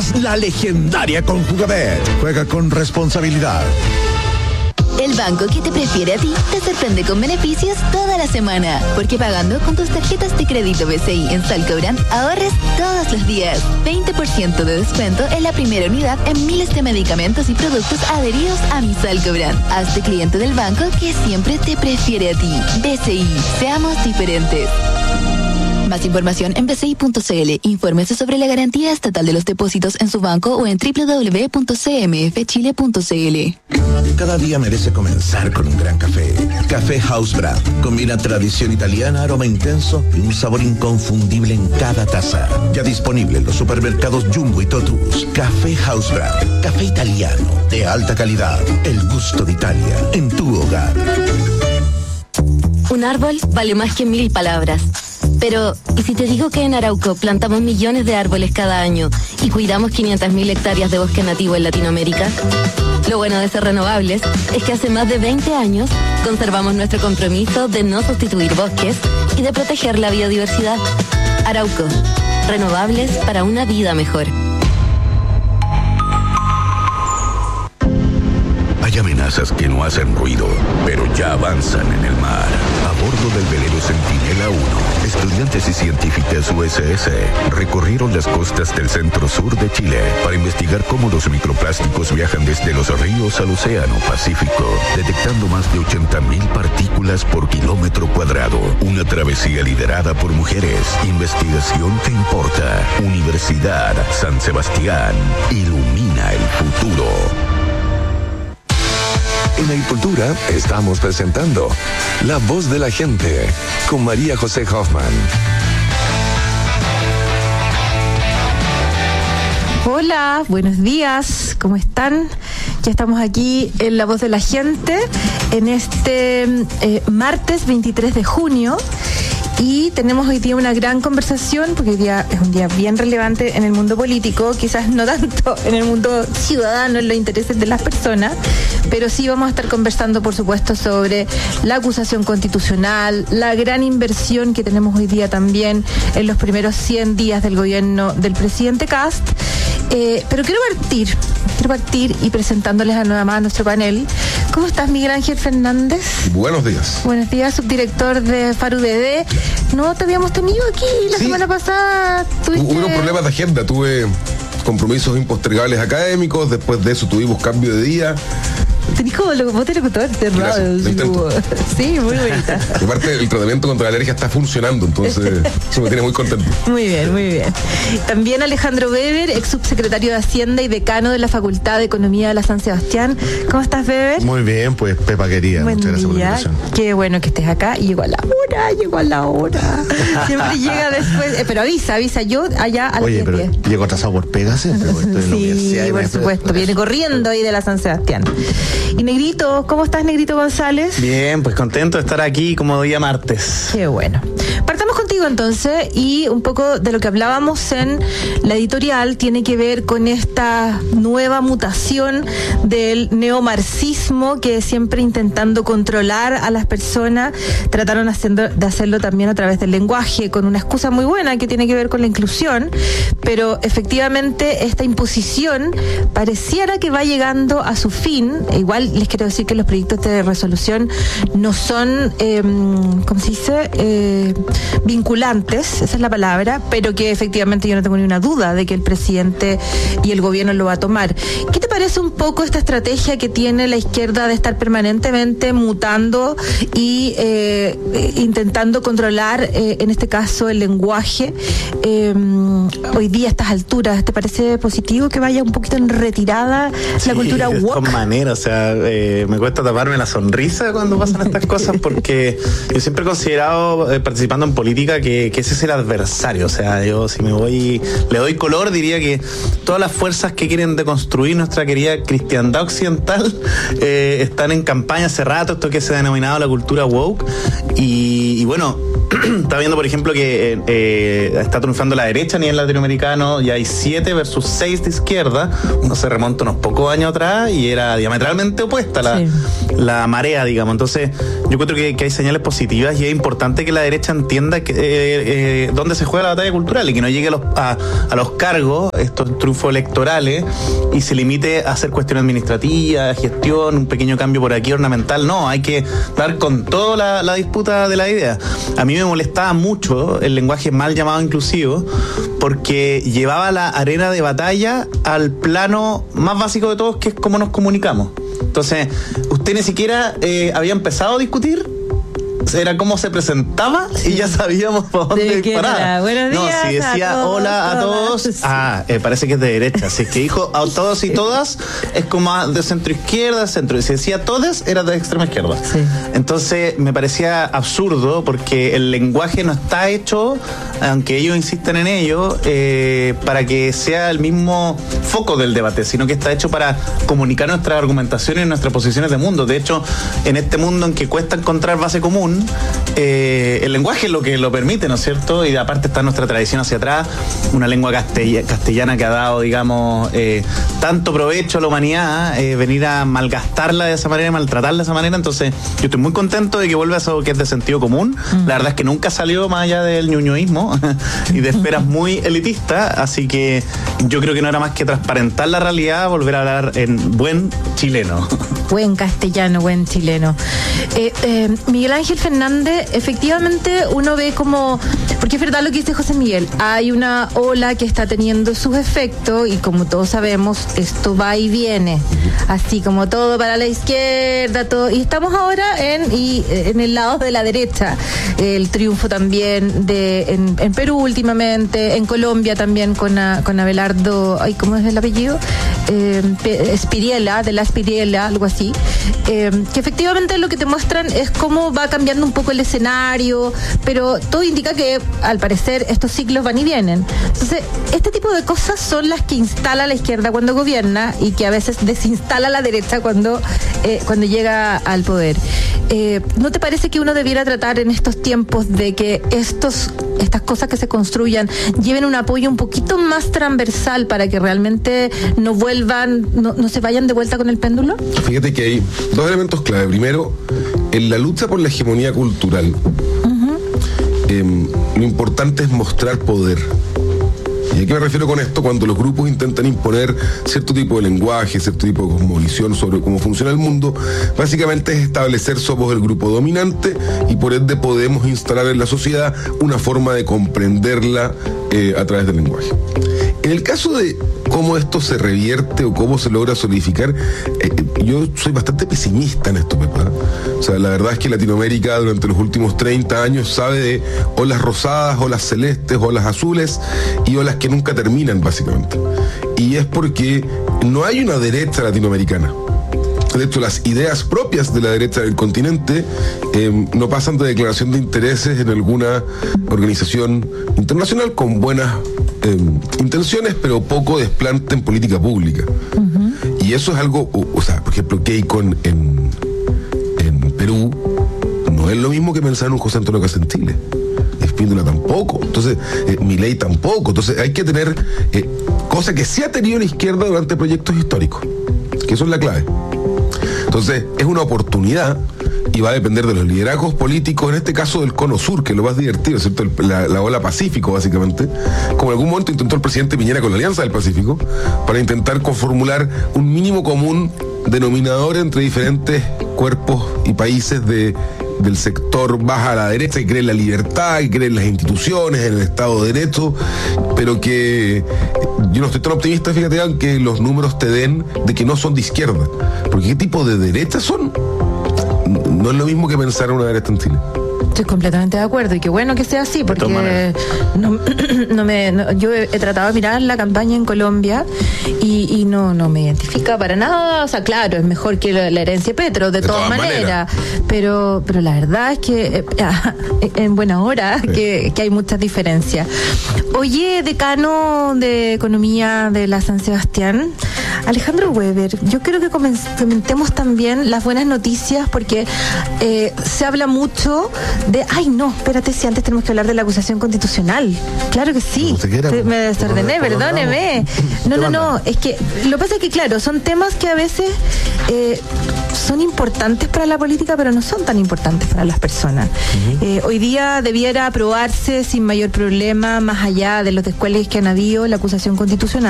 Haz la legendaria con Jugabet. Juega con responsabilidad. El banco que te prefiere a ti te sorprende con beneficios toda la semana. Porque pagando con tus tarjetas de crédito BCI en Salcobrand, ahorres todos los días. 20% de descuento en la primera unidad en miles de medicamentos y productos adheridos a mi Salcobrand. Hazte cliente del banco que siempre te prefiere a ti. BCI, seamos diferentes. Más información en bci.cl. Infórmese sobre la garantía estatal de los depósitos en su banco o en www.cmfchile.cl. Cada día merece comenzar con un gran café. Café House Brand. Combina tradición italiana, aroma intenso y un sabor inconfundible en cada taza. Ya disponible en los supermercados Jumbo y Totus. Café House Brand. Café italiano de alta calidad. El gusto de Italia en tu hogar. Un árbol vale más que 1000 palabras. Pero, ¿y si te digo que en Arauco plantamos millones de árboles cada año y cuidamos 500.000 hectáreas de bosque nativo en Latinoamérica? Lo bueno de ser renovables es que hace más de 20 años conservamos nuestro compromiso de no sustituir bosques y de proteger la biodiversidad. Arauco, renovables para una vida mejor. Hay amenazas que no hacen ruido, pero ya avanzan en el mar. A bordo del velero Centinela 1, estudiantes y científicas USS recorrieron las costas del centro-sur de Chile para investigar cómo los microplásticos viajan desde los ríos al océano Pacífico, detectando más de 80.000 partículas por kilómetro cuadrado. Una travesía liderada por mujeres. Investigación que importa. Universidad San Sebastián. Ilumina el futuro. En Agricultura estamos presentando La Voz de la Gente con María José Hoffman. Hola, buenos días, ¿cómo están? Ya estamos aquí en La Voz de la Gente en este martes 23 de junio. Y tenemos hoy día una gran conversación, porque hoy día es un día bien relevante en el mundo político, quizás no tanto en el mundo ciudadano, en los intereses de las personas, pero sí vamos a estar conversando, por supuesto, sobre la acusación constitucional, la gran inversión que tenemos hoy día también en los primeros 100 días del gobierno del presidente Kast. Pero quiero partir y presentándoles a nueva más nuestro panel. ¿Cómo estás, Miguel Ángel Fernández? Buenos días. Buenos días, subdirector de FARUDD. No te habíamos tenido aquí la semana pasada. Hubo problemas de agenda, tuve compromisos impostergables académicos, después de eso tuvimos cambio de día. Tenés como voz de locutor de radio. Sí, muy bonita. Aparte, el tratamiento contra la alergia está funcionando, entonces eso me tiene muy contento. Muy bien, muy bien. También Alejandro Weber, ex subsecretario de Hacienda y decano de la Facultad de Economía de la San Sebastián. ¿Cómo estás, Weber? Muy bien, pues Pepa querida. Buen muchas gracias día. por la invitación. Qué bueno que estés acá. Y llegó a la hora. Siempre llega después. Pero avisa. Yo allá a las 10. Oye, pero llego atrasado por pega siempre. Estoy en la universidad. Sí, por supuesto. Viene corriendo ahí de la San Sebastián. Y Negrito, ¿cómo estás, Negrito González? Bien, pues contento de estar aquí como día martes. Qué bueno. Partamos contigo entonces, y un poco de lo que hablábamos en la editorial tiene que ver con esta nueva mutación del neomarxismo, que siempre intentando controlar a las personas, trataron de hacerlo también a través del lenguaje, con una excusa muy buena que tiene que ver con la inclusión, pero efectivamente esta imposición pareciera que va llegando a su fin. Igual les quiero decir que los proyectos de resolución no son, ¿cómo se dice? Vinculantes, esa es la palabra, pero que efectivamente yo no tengo ni una duda de que el presidente y el gobierno lo va a tomar. ¿Qué te parece un poco esta estrategia que tiene la izquierda de estar permanentemente mutando y intentando controlar, en este caso, el lenguaje? Hoy día, a estas alturas, ¿te parece positivo que vaya un poquito en retirada la cultura woke? De manera, o sea, me cuesta taparme la sonrisa cuando pasan estas cosas, porque yo siempre he considerado, participando en política, que ese es el adversario. O sea, yo si le doy color, diría que todas las fuerzas que quieren deconstruir nuestra querida cristiandad occidental están en campaña hace rato, esto que se ha denominado la cultura woke, y bueno, está viendo, por ejemplo, que está triunfando la derecha a nivel latinoamericano, y hay 7 versus 6 de izquierda. Uno se remonta unos pocos años atrás y era diametralmente opuesta la marea, digamos. Entonces, yo encuentro que hay señales positivas, y es importante que la derecha entienda que dónde se juega la batalla cultural y que no llegue a los cargos, estos triunfos electorales, y se limite a hacer cuestiones administrativas, gestión, un pequeño cambio por aquí ornamental. No, hay que dar con toda la disputa de la idea. A mí me molestaba mucho el lenguaje mal llamado inclusivo, porque llevaba la arena de batalla al plano más básico de todos, que es cómo nos comunicamos. Entonces, usted ni siquiera había empezado a discutir, era cómo se presentaba y ya sabíamos por dónde disparar. Buenos días. No, si decía hola a todos, parece que es de derecha. Si es que dijo a todos y todas, es como de centro izquierda, centro. Y si decía todes, era de extrema izquierda. Sí. Entonces me parecía absurdo, porque el lenguaje no está hecho, aunque ellos insisten en ello, para que sea el mismo foco del debate, sino que está hecho para comunicar nuestras argumentaciones y nuestras posiciones de mundo. De hecho, en este mundo en que cuesta encontrar base común, el lenguaje es lo que lo permite, ¿no es cierto? Y aparte está nuestra tradición hacia atrás, una lengua castellana que ha dado, digamos, tanto provecho a la humanidad, venir a malgastarla de esa manera, maltratarla de esa manera. Entonces yo estoy muy contento de que vuelva eso que es de sentido común. La verdad es que nunca salió más allá del ñuñoísmo y de esferas muy elitistas, así que yo creo que no era más que transparentar la realidad, volver a hablar en buen chileno. Buen castellano, buen chileno. Miguel Ángel Fernández, efectivamente uno ve como, porque es verdad lo que dice José Miguel, hay una ola que está teniendo sus efectos y como todos sabemos, esto va y viene, así como todo para la izquierda, todo, y estamos ahora en el lado de la derecha. El triunfo también en Perú últimamente, en Colombia también con Abelardo, ¿cómo es el apellido? Spiriela, de la Spiriela, algo así, que efectivamente lo que te muestran es cómo va cambiando un poco el escenario, pero todo indica que al parecer estos ciclos van y vienen. Entonces, este tipo de cosas son las que instala la izquierda cuando gobierna y que a veces desinstala la derecha cuando llega al poder. ¿No te parece que uno debiera tratar en estos tiempos de que estas cosas que se construyan lleven un apoyo un poquito más transversal para que realmente no se vayan de vuelta con el péndulo? Fíjate que hay dos elementos clave. Primero, en la lucha por la hegemonía cultural, lo importante es mostrar poder. ¿Y a qué me refiero con esto? Cuando los grupos intentan imponer cierto tipo de lenguaje, cierto tipo de cosmovisión sobre cómo funciona el mundo, básicamente es establecer somos el grupo dominante y por ende podemos instalar en la sociedad una forma de comprenderla a través del lenguaje. En el caso de cómo esto se revierte o cómo se logra solidificar, yo soy bastante pesimista en esto, Pepa. O sea, la verdad es que Latinoamérica durante los últimos 30 años sabe de olas rosadas, olas celestes, olas azules y olas que nunca terminan, básicamente. Y es porque no hay una derecha latinoamericana. De hecho, las ideas propias de la derecha del continente no pasan de declaración de intereses en alguna organización internacional con buenas intenciones, pero poco desplante en política pública. Y eso es algo, o sea, por ejemplo, Keiko en Perú no es lo mismo que pensar en un José Antonio Caz en Chile. Espíndola tampoco. Entonces, Milei tampoco. Entonces, hay que tener cosa que sí ha tenido la izquierda durante proyectos históricos, que eso es la clave. Entonces, es una oportunidad y va a depender de los liderazgos políticos, en este caso del Cono Sur, que es lo más divertido, ¿cierto? La ola Pacífico, básicamente, como en algún momento intentó el presidente Piñera con la Alianza del Pacífico, para intentar conformular un mínimo común denominador entre diferentes cuerpos y países del sector baja a la derecha, que cree en la libertad, que cree en las instituciones, en el Estado de Derecho, pero que yo no estoy tan optimista, fíjate, aunque los números te den de que no son de izquierda. Porque ¿qué tipo de derecha son? No es lo mismo que pensar en una derecha en Chile. Estoy completamente de acuerdo y qué bueno que sea así, porque yo he tratado de mirar la campaña en Colombia y no me identifica para nada. O sea, claro, es mejor que la herencia Petro, de todas maneras. Pero la verdad es que en buena hora que hay muchas diferencias. Oye, decano de Economía de la San Sebastián, Alejandro Weber, yo creo que comentemos también las buenas noticias, porque se habla mucho de, ay no, espérate, si antes tenemos que hablar de la acusación constitucional. Claro que sí, me desordené, perdóneme. No, es que lo que pasa es que claro, son temas que a veces son importantes para la política, pero no son tan importantes para las personas. Hoy día debiera aprobarse sin mayor problema, más allá de los descuelgues que han habido, la acusación constitucional.